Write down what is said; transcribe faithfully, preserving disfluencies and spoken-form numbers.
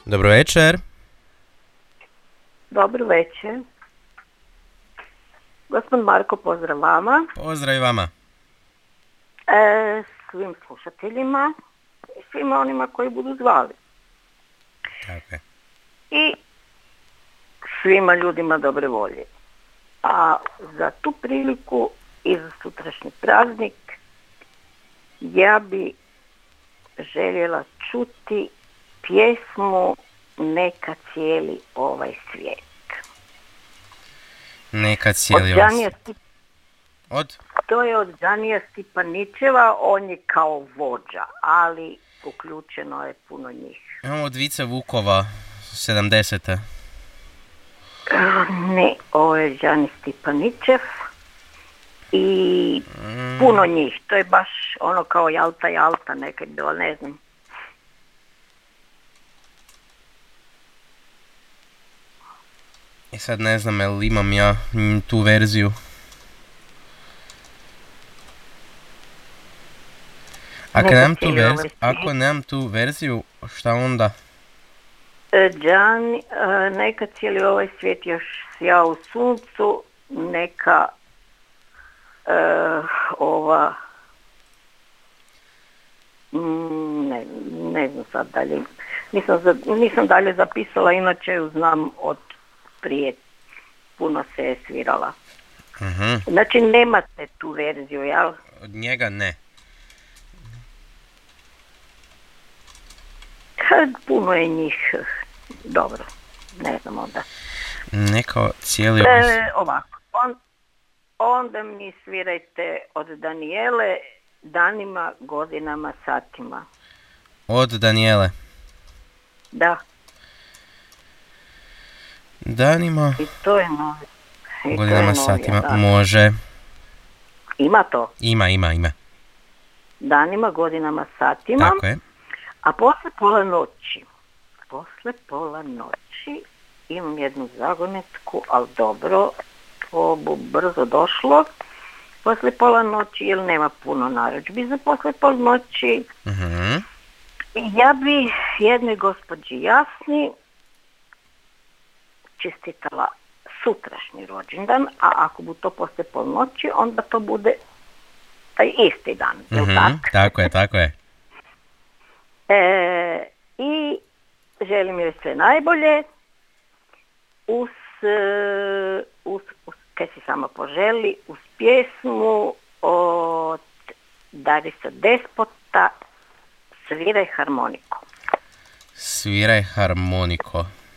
Dobro večer. Dobro večer. Gospod Marko, pozdrav vama. Pozdrav i vama. E, svim slušateljima i svima onima koji budu zvali. Tako je. I svima ljudima dobre volje. A za tu priliku i za sutrašnji praznik ja bi željela čuti pjesmu Neka cijeli ovaj svijet. Neka cijeli Od ovaj Đanija svijet. Stip- Od? To je od Đanija Stipaničeva, on je kao vođa, ali uključeno je puno njih. Imamo od Vice Vukova, sedamdesete. Ne, ovo je Đani Stipaničev i Mm. puno njih. To je baš ono kao Jalta, Jalta nekaj bilo, ne znam. I sad ne znam, jel imam ja mm, tu verziju. Ako Neka nemam tu, cijeli verz... ovaj svijet. Ako nemam tu verziju, šta onda? E, Đani, e, neka cijeli ovaj svijet još sja u suncu, neka e, ova mm, ne, ne znam sad dalje. Nisam, za, nisam dalje zapisala, inače ju znam od prije. Puno se je svirala. Mhm. Znači nemate tu verziju, jel? Od njega ne. Kad puno je njih, dobro, ne znam onda. Neka cijeli ovaj svijet. E, ovako, on, onda mi svirajte od Danijele danima, godinama, satima. Od Danijele. Da, Danima, i to je novi. i to je godinama, novija, satima. da. Može. Ima to, Ima, ima, ima. danima, godinama, satima. Tako je. A posle pola noći, posle pola noći imam jednu zagonetku, ali dobro, to bu brzo došlo. Posle pola noći, jer nema puno narudžbi za posle pola noći, Mhm. ja bi jednoj gospođi Jasni čestitala sutrašnji rođendan, a ako bu to posle pola noći, onda to bude taj isti dan, jel Mhm. tak? Tako je, tako je. E, I želim joj sve najbolje uz, e, uz, uz kaj si sama poželi, uz pjesmu od Darisa Despota Sviraj harmoniku. Sviraj harmoniko.